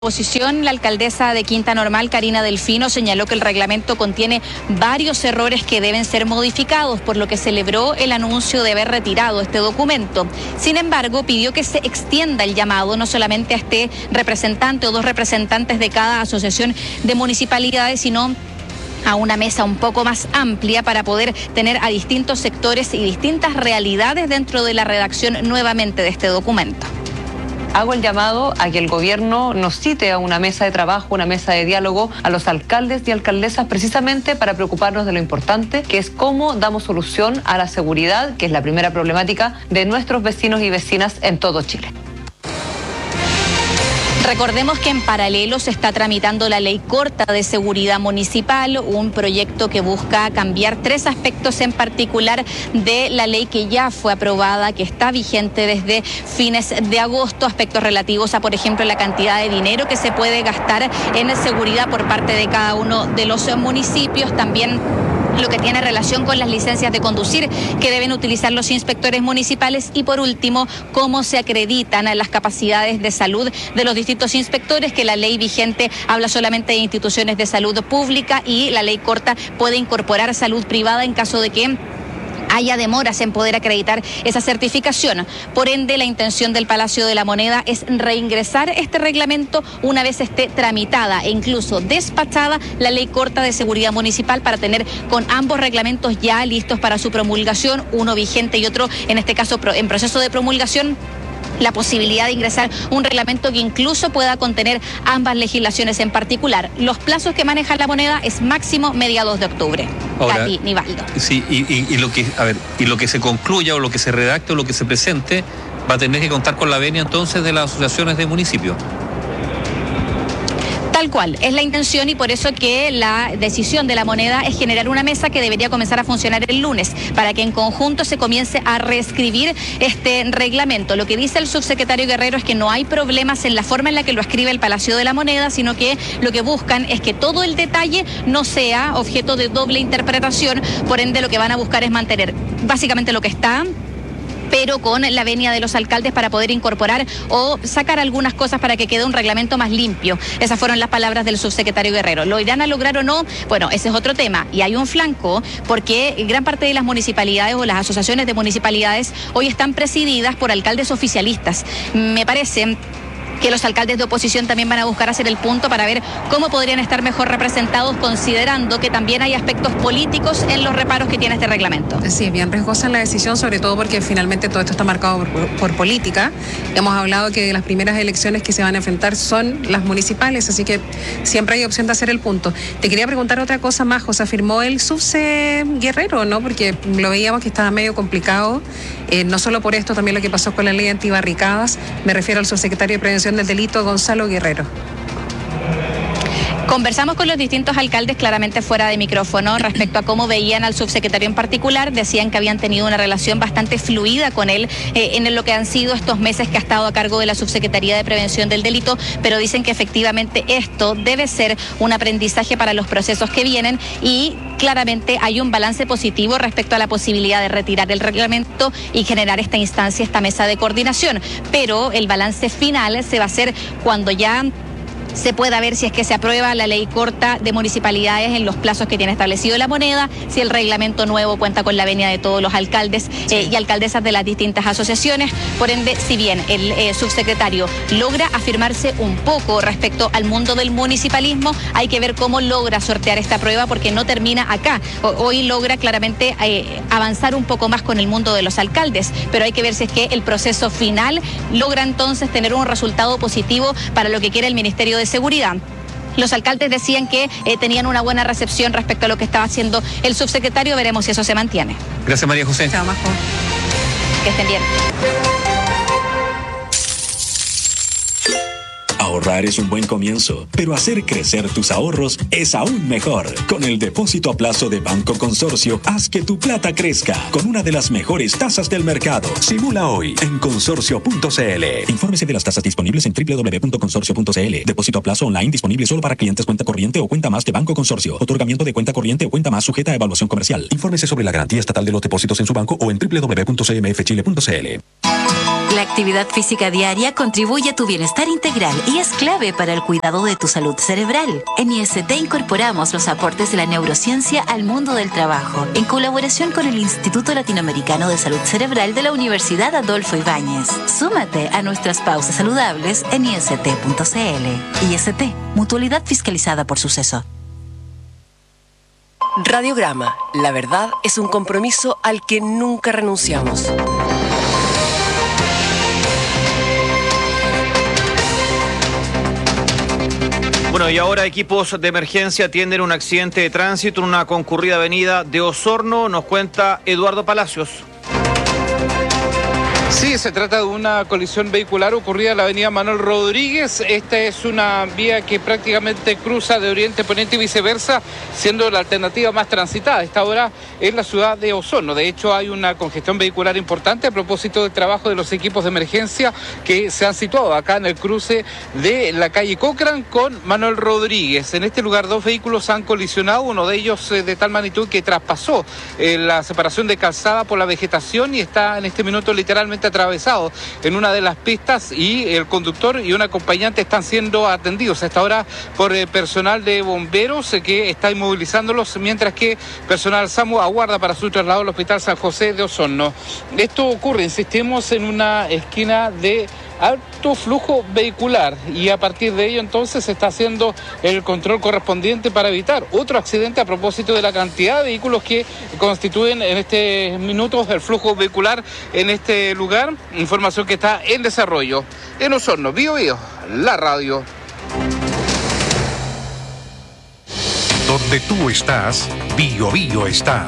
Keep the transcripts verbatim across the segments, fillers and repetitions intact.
Oposición, la alcaldesa de Quinta Normal, Karina Delfino, señaló que el reglamento contiene varios errores que deben ser modificados, por lo que celebró el anuncio de haber retirado este documento. Sin embargo, pidió que se extienda el llamado no solamente a este representante o dos representantes de cada asociación de municipalidades, sino a una mesa un poco más amplia para poder tener a distintos sectores y distintas realidades dentro de la redacción nuevamente de este documento. Hago el llamado a que el gobierno nos cite a una mesa de trabajo, una mesa de diálogo a los alcaldes y alcaldesas, precisamente para preocuparnos de lo importante, que es cómo damos solución a la seguridad, que es la primera problemática de nuestros vecinos y vecinas en todo Chile. Recordemos que en paralelo se está tramitando la ley corta de seguridad municipal, un proyecto que busca cambiar tres aspectos en particular de la ley que ya fue aprobada, que está vigente desde fines de agosto, aspectos relativos a, por ejemplo, la cantidad de dinero que se puede gastar en seguridad por parte de cada uno de los municipios, también lo que tiene relación con las licencias de conducir que deben utilizar los inspectores municipales y, por último, cómo se acreditan las capacidades de salud de los distintos inspectores, que la ley vigente habla solamente de instituciones de salud pública y la ley corta puede incorporar salud privada en caso de que haya demoras en poder acreditar esa certificación. Por ende, la intención del Palacio de la Moneda es reingresar este reglamento una vez esté tramitada e incluso despachada la ley corta de seguridad municipal, para tener con ambos reglamentos ya listos para su promulgación, uno vigente y otro, en este caso, en proceso de promulgación, la posibilidad de ingresar un reglamento que incluso pueda contener ambas legislaciones en particular. Los plazos que maneja la Moneda es máximo mediados de octubre. Ahora, Katy Nivaldo. Sí, y, y, y lo que, a ver, y lo que se concluya o lo que se redacte o lo que se presente va a tener que contar con la venia entonces de las asociaciones de municipios. Tal cual, es la intención, y por eso que la decisión de la Moneda es generar una mesa que debería comenzar a funcionar el lunes, para que en conjunto se comience a reescribir este reglamento. Lo que dice el subsecretario Guerrero es que no hay problemas en la forma en la que lo escribe el Palacio de la Moneda, sino que lo que buscan es que todo el detalle no sea objeto de doble interpretación, por ende lo que van a buscar es mantener básicamente lo que está, pero con la venia de los alcaldes para poder incorporar o sacar algunas cosas para que quede un reglamento más limpio. Esas fueron las palabras del subsecretario Guerrero. ¿Lo irán a lograr o no? Bueno, ese es otro tema. Y hay un flanco, porque gran parte de las municipalidades o las asociaciones de municipalidades hoy están presididas por alcaldes oficialistas. Me parece que los alcaldes de oposición también van a buscar hacer el punto para ver cómo podrían estar mejor representados, considerando que también hay aspectos políticos en los reparos que tiene este reglamento. Sí, bien riesgosa la decisión, sobre todo porque finalmente todo esto está marcado por, por política. Hemos hablado que las primeras elecciones que se van a enfrentar son las municipales, así que siempre hay opción de hacer el punto. Te quería preguntar otra cosa más, José. Afirmó el subse Guerrero, ¿no? Porque lo veíamos que estaba medio complicado, eh, no solo por esto, también lo que pasó con la ley antibarricadas. Me refiero al subsecretario de Prevención del Delito, Gonzalo Guerrero. Conversamos con los distintos alcaldes claramente fuera de micrófono respecto a cómo veían al subsecretario en particular. Decían que habían tenido una relación bastante fluida con él eh, en lo que han sido estos meses que ha estado a cargo de la Subsecretaría de Prevención del Delito, pero dicen que efectivamente esto debe ser un aprendizaje para los procesos que vienen, y claramente hay un balance positivo respecto a la posibilidad de retirar el reglamento y generar esta instancia, esta mesa de coordinación. Pero el balance final se va a hacer cuando ya se pueda ver si es que se aprueba la ley corta de municipalidades en los plazos que tiene establecido la Moneda, si el reglamento nuevo cuenta con la venia de todos los alcaldes sí. eh, y alcaldesas de las distintas asociaciones. Por ende, si bien el eh, subsecretario logra afirmarse un poco respecto al mundo del municipalismo, hay que ver cómo logra sortear esta prueba, porque no termina acá. O, hoy logra claramente eh, avanzar un poco más con el mundo de los alcaldes, pero hay que ver si es que el proceso final logra entonces tener un resultado positivo para lo que quiere el Ministerio de de Seguridad. Los alcaldes decían que eh, tenían una buena recepción respecto a lo que estaba haciendo el subsecretario. Veremos si eso se mantiene. Gracias, María José. Chao, Majo. Que estén bien. Ahorrar es un buen comienzo, pero hacer crecer tus ahorros es aún mejor. Con el depósito a plazo de Banco Consorcio, haz que tu plata crezca con una de las mejores tasas del mercado. Simula hoy en consorcio punto c l. Infórmese de las tasas disponibles en doble u doble u doble u punto consorcio punto c l. Depósito a plazo online disponible solo para clientes cuenta corriente o cuenta más de Banco Consorcio. Otorgamiento de cuenta corriente o cuenta más sujeta a evaluación comercial. Infórmese sobre la garantía estatal de los depósitos en su banco o en doble u doble u doble u punto c m f chile punto c l. La actividad física diaria contribuye a tu bienestar integral y es clave para el cuidado de tu salud cerebral. En I S T incorporamos los aportes de la neurociencia al mundo del trabajo, en colaboración con el Instituto Latinoamericano de Salud Cerebral de la Universidad Adolfo Ibáñez. Súmate a nuestras pausas saludables en I S T punto C L. I S T, mutualidad fiscalizada por Suceso. Radiograma, la verdad es un compromiso al que nunca renunciamos. Bueno, y ahora equipos de emergencia atienden un accidente de tránsito en una concurrida avenida de Osorno. Nos cuenta Eduardo Palacios. Sí, se trata de una colisión vehicular ocurrida en la avenida Manuel Rodríguez. Esta es una vía que prácticamente cruza de oriente a poniente y viceversa, siendo la alternativa más transitada a esta hora en la ciudad de Osorno. De hecho, hay una congestión vehicular importante a propósito del trabajo de los equipos de emergencia que se han situado acá en el cruce de la calle Cochrane con Manuel Rodríguez. En este lugar dos vehículos han colisionado, uno de ellos de tal magnitud que traspasó eh, la separación de calzada por la vegetación y está en este minuto literalmente atravesado en una de las pistas, y el conductor y un acompañante están siendo atendidos a esta hora por el personal de bomberos eh, que está inmovilizándolos, mientras que personal SAMU aguarda para su traslado al Hospital San José de Osorno. Esto ocurre, insistimos, en una esquina de alto flujo vehicular, y a partir de ello entonces se está haciendo el control correspondiente para evitar otro accidente a propósito de la cantidad de vehículos que constituyen en este minuto el flujo vehicular en este lugar. Información que está en desarrollo. En Osorno, Bío Bío, la radio. Donde tú estás, Bío Bío está.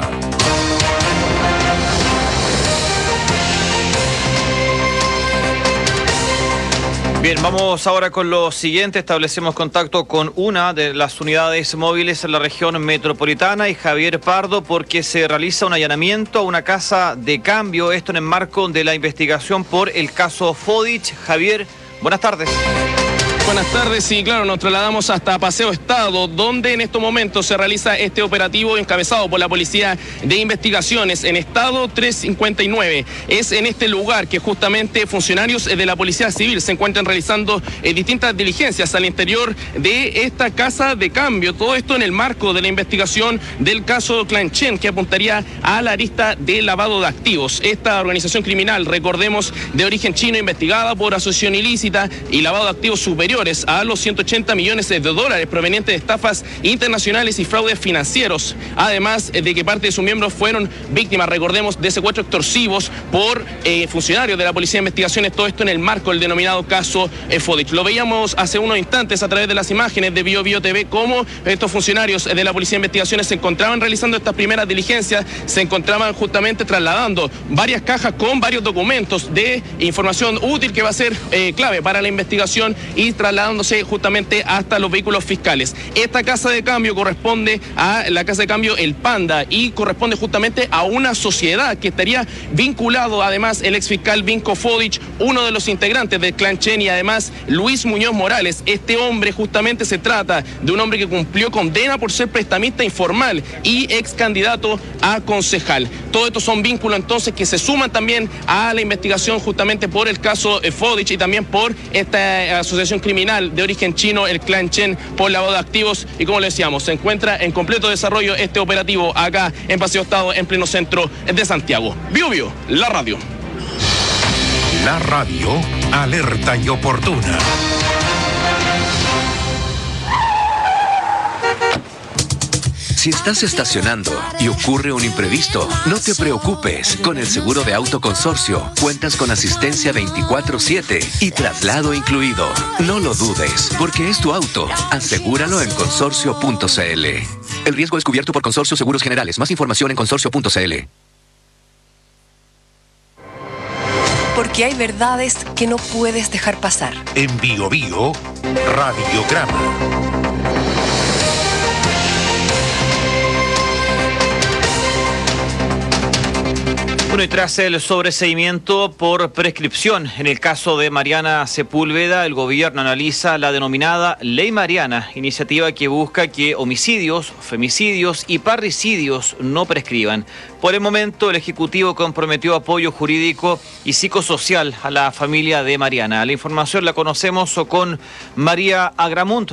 Bien, vamos ahora con lo siguiente. Establecemos contacto con una de las unidades móviles en la región metropolitana y Javier Pardo, porque se realiza un allanamiento a una casa de cambio, esto en el marco de la investigación por el caso Fodich. Javier, buenas tardes. Buenas tardes, y claro, nos trasladamos hasta Paseo Estado, donde en estos momentos se realiza este operativo encabezado por la Policía de Investigaciones en Estado trescientos cincuenta y nueve. Es en este lugar que justamente funcionarios de la Policía Civil se encuentran realizando eh, distintas diligencias al interior de esta casa de cambio. Todo esto en el marco de la investigación del caso Clanchen, que apuntaría a la arista de lavado de activos. Esta organización criminal, recordemos, de origen chino, investigada por asociación ilícita y lavado de activos superior a los ciento ochenta millones de dólares provenientes de estafas internacionales y fraudes financieros, además de que parte de sus miembros fueron víctimas, recordemos, de secuestros extorsivos por eh, funcionarios de la Policía de Investigaciones. Todo esto en el marco del denominado caso eh, Fodich. Lo veíamos hace unos instantes a través de las imágenes de Bío Bío T V, cómo estos funcionarios de la Policía de Investigaciones se encontraban realizando estas primeras diligencias, se encontraban justamente trasladando varias cajas con varios documentos de información útil que va a ser eh, clave para la investigación y trasladándose justamente hasta los vehículos fiscales. Esta casa de cambio corresponde a la casa de cambio El Panda y corresponde justamente a una sociedad que estaría vinculado además el exfiscal Vinko Fodich, uno de los integrantes del clan Chen, y además Luis Muñoz Morales. Este hombre justamente se trata de un hombre que cumplió condena por ser prestamista informal y ex candidato a concejal. Todo esto son vínculos entonces que se suman también a la investigación justamente por el caso Fodich y también por esta asociación criminal de origen chino, el clan Chen, por lavado de activos. Y como le decíamos, se encuentra en completo desarrollo este operativo acá en Paseo Estado, en pleno centro de Santiago. Bío Bío, la radio. La radio, alerta y oportuna. Si estás estacionando y ocurre un imprevisto, no te preocupes. Con el seguro de auto Consorcio cuentas con asistencia veinticuatro siete y traslado incluido. No lo dudes, porque es tu auto. Asegúralo en consorcio punto c l. El riesgo es cubierto por Consorcio Seguros Generales. Más información en consorcio punto c l. Porque hay verdades que no puedes dejar pasar. En Bío Bío, Radiograma. Bueno, y tras el sobreseimiento por prescripción en el caso de Mariana Sepúlveda, el gobierno analiza la denominada Ley Mariana, iniciativa que busca que homicidios, femicidios y parricidios no prescriban. Por el momento, el Ejecutivo comprometió apoyo jurídico y psicosocial a la familia de Mariana. La información la conocemos con María Agramunt.